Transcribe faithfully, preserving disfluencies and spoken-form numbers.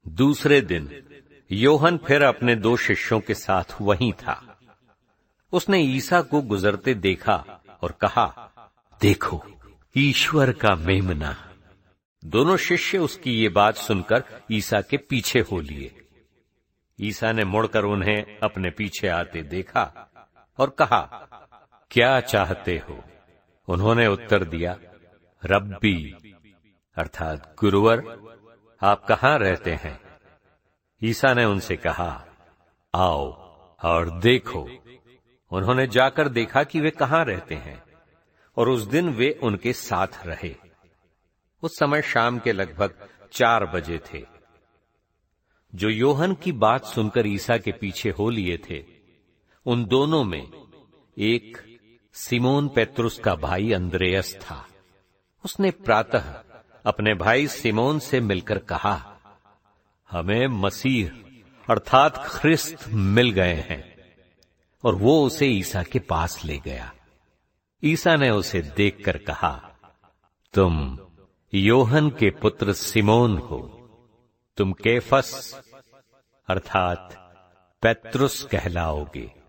दूसरे दिन योहन फिर अपने दो शिष्यों के साथ वहीं था। उसने ईसा को गुजरते देखा और कहा, देखो ईश्वर का मेमना। दोनों शिष्य उसकी ये बात सुनकर ईसा के पीछे हो लिए। ईसा ने मुड़कर उन्हें अपने पीछे आते देखा और कहा, क्या चाहते हो? उन्होंने उत्तर दिया, रब्बी अर्थात गुरुवर, आप कहां रहते हैं? ईसा ने उनसे कहा, आओ और देखो। उन्होंने जाकर देखा कि वे कहां रहते हैं, और उस दिन वे उनके साथ रहे। उस समय शाम के लगभग चार बजे थे। जो योहन की बात सुनकर ईसा के पीछे हो लिए थे, उन दोनों में एक सिमोन पेत्रुस का भाई अंद्रेयस था। उसने प्रातः अपने भाई सिमोन से मिलकर कहा, हमें मसीह अर्थात ख्रिस्त मिल गए हैं, और वो उसे ईसा के पास ले गया। ईसा ने उसे देखकर कहा, तुम योहन के पुत्र सिमोन हो, तुम केफस अर्थात पेत्रुस कहलाओगे।